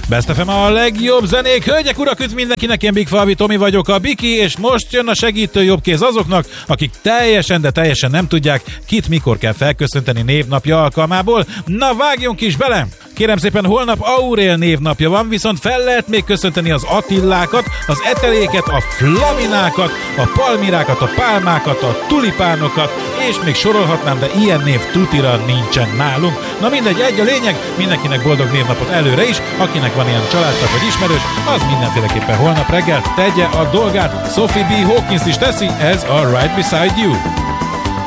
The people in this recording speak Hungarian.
Best FM a legjobb zenék. Hölgyek, urak, üdv mindenkinek, én Big Falvi Tomi vagyok, a Biki, és most jön a segítő jobbkéz azoknak, akik teljesen nem tudják, kit mikor kell felköszönteni névnapja alkalmából. Na, vágjunk is bele! Kérem szépen, holnap Aurél névnapja van, viszont fel lehet még köszönteni az Attilákat, az Eteléket, a Flaminákat, a Palmirákat, a Pálmákat, a Tulipánokat, és még sorolhatnám, de ilyen név tutira nincsen nálunk. Na mindegy, egy a lényeg, mindenkinek boldog névnapot előre is, akinek van ilyen családtag vagy ismerős, az mindenféleképpen holnap reggel tegye a dolgát. Sophie B. Hawkins is teszi, ez a Right Beside You.